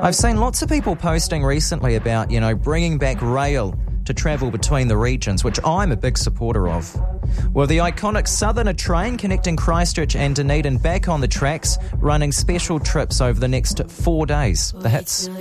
I've seen lots of people posting recently about, bringing back rail to travel between the regions, which I'm a big supporter of. Well, the iconic Southerner train connecting Christchurch and Dunedin back on the tracks, running special trips over the next 4 days. The Hits.